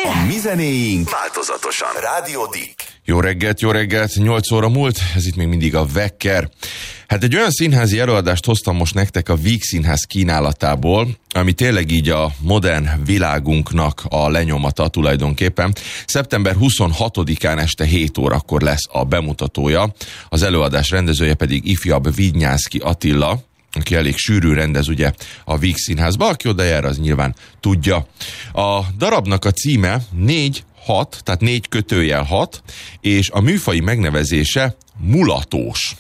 A mi zenéink változatosan. Rádió Dick. Jó reggelt, 8 óra múlt, ez itt még mindig a Wecker. Hát egy olyan színházi előadást hoztam most nektek a Víg Színház kínálatából, ami tényleg így a modern világunknak a lenyomata tulajdonképpen. Szeptember 26-án este 7 órakor lesz a bemutatója, az előadás rendezője pedig ifjabb Vidnyánszky Attila, aki elég sűrű rendez ugye a Víg Színházba, aki oda jár, az nyilván tudja. A darabnak a címe 4-6, tehát 4-6, és a műfai megnevezése mulatós.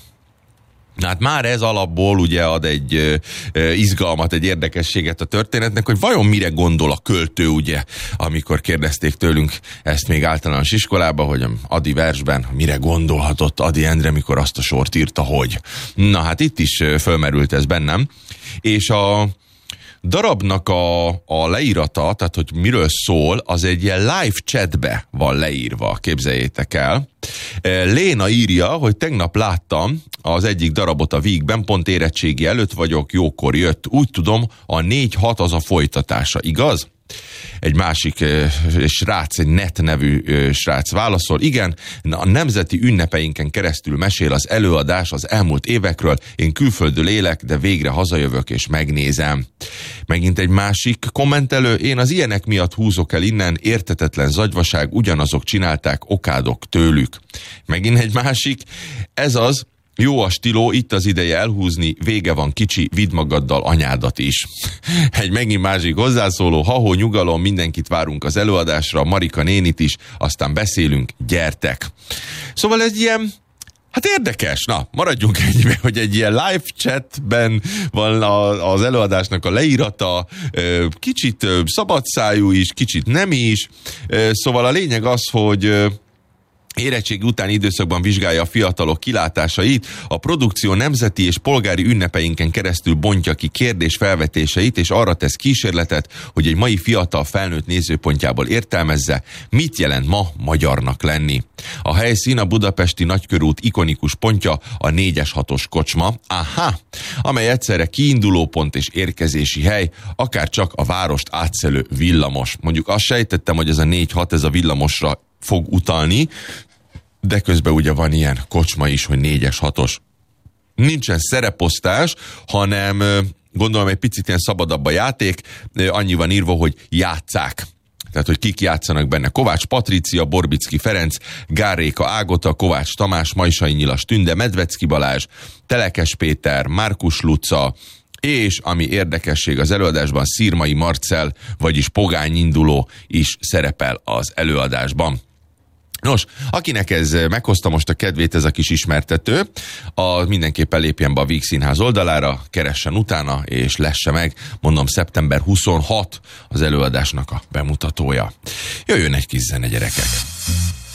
Hát már ez alapból ugye ad egy izgalmat, egy érdekességet a történetnek, hogy vajon mire gondol a költő, ugye, amikor kérdezték tőlünk ezt még általános iskolában, hogy Adi versben mire gondolhatott Ady Endre, mikor azt a sort írta, hogy. Na hát itt is fölmerült ez bennem, és a darabnak a leírata, tehát hogy miről szól, az egy ilyen live chatbe van leírva, képzeljétek el. Léna írja, hogy tegnap láttam az egyik darabot a Vígben, pont érettségi előtt vagyok, jókor jött. Úgy tudom, a 4-6 az a folytatása, igaz? Egy másik srác, egy Net nevű srác válaszol, igen, a nemzeti ünnepeinken keresztül mesél az előadás az elmúlt évekről, én külföldön élek, de végre hazajövök és megnézem. Megint egy másik kommentelő, én az ilyenek miatt húzok el innen, értetetlen zagyvaság, ugyanazok csinálták, okádok tőlük. Megint egy másik, ez az, jó a stiló, itt az ideje elhúzni, vége van kicsi, vidd magaddal anyádat is. Egy megint másik hozzászóló, ha-hó, nyugalom, mindenkit várunk az előadásra, Marika nénit is, aztán beszélünk, gyertek. Szóval ez ilyen, hát érdekes, na, maradjunk ennyibe, hogy egy ilyen live chatben van az előadásnak a leírata, kicsit szabadszájú is, kicsit nem is, szóval a lényeg az, hogy érettségi utáni időszakban vizsgálja a fiatalok kilátásait, a produkció nemzeti és polgári ünnepeinken keresztül bontja ki kérdés felvetéseit, és arra tesz kísérletet, hogy egy mai fiatal felnőtt nézőpontjából értelmezze, mit jelent ma magyarnak lenni. A helyszín a budapesti Nagykörút ikonikus pontja, a 4-6-os kocsma, amely egyszerre kiindulópont és érkezési hely, akár csak a várost átszelő villamos. Mondjuk azt sejtettem, hogy ez a 4-6, ez a villamosra fog utalni, de közben ugye van ilyen kocsma is, hogy 4-6-os. Nincsen szereposztás, hanem gondolom egy picit ilyen szabadabb a játék, annyi van írva, hogy játsszák. Tehát, hogy kik játszanak benne. Kovács Patrícia, Borbicki Ferenc, Gárréka Ágota, Kovács Tamás, Majsai Nyilas Tünde, Medvecki Balázs, Telekes Péter, Márkus Luca, és ami érdekesség az előadásban, Szirmai Marcell, vagyis Pogány Induló is szerepel az előadásban. Nos, akinek ez meghozta most a kedvét, ez a kis ismertető, mindenképpen lépjen be a Víg Színház oldalára, keressen utána, és lesse meg, mondom, szeptember 26 az előadásnak a bemutatója. Jöjjön egy kis zene, gyerekek!